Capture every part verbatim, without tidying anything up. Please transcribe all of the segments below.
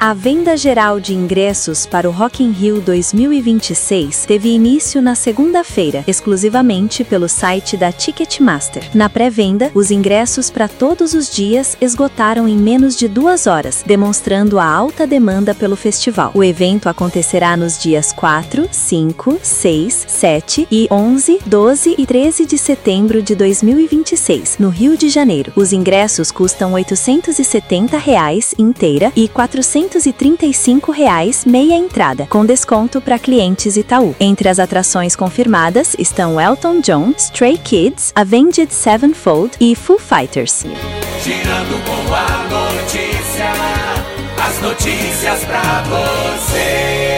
A venda geral de ingressos para o Rock in Rio dois mil e vinte e seis teve início na segunda-feira, exclusivamente pelo site da Ticketmaster. Na pré-venda, os ingressos para todos os dias esgotaram em menos de duas horas, demonstrando a alta demanda pelo festival. O evento acontecerá nos dias quatro, cinco, seis, sete e onze, doze e treze de setembro de dois mil e vinte e seis, no Rio de Janeiro. Os ingressos custam oitocentos e setenta reais inteira e quatrocentos e trinta e cinco reais meia entrada, com desconto para clientes Itaú. Entre as atrações confirmadas estão Elton John, Stray Kids, Avenged Sevenfold e Foo Fighters. Girando com a notícia, as notícias pra você.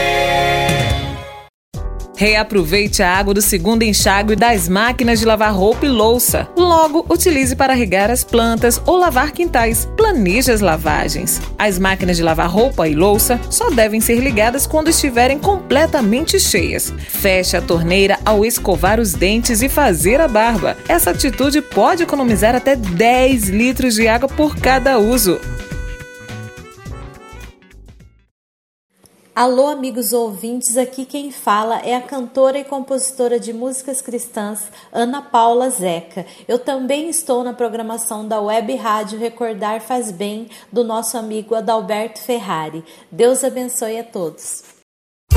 Reaproveite a água do segundo enxágue das máquinas de lavar roupa e louça. Logo, utilize para regar as plantas ou lavar quintais. Planeje as lavagens. As máquinas de lavar roupa e louça só devem ser ligadas quando estiverem completamente cheias. Feche a torneira ao escovar os dentes e fazer a barba. Essa atitude pode economizar até dez litros de água por cada uso. Alô, amigos ouvintes, aqui quem fala é a cantora e compositora de músicas cristãs Ana Paula Zeca. Eu também estou na programação da Web Rádio Recordar Faz Bem, do nosso amigo Adalberto Ferrari. Deus abençoe a todos.